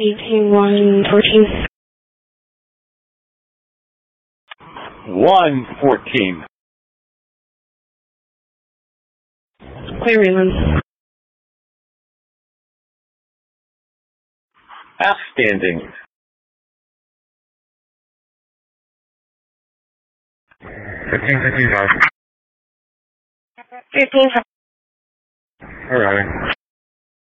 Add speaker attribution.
Speaker 1: 18-1-14.
Speaker 2: 1-14.
Speaker 1: Clear Reland.
Speaker 2: Outstanding.
Speaker 3: 1555.
Speaker 1: 15.
Speaker 3: Arriving.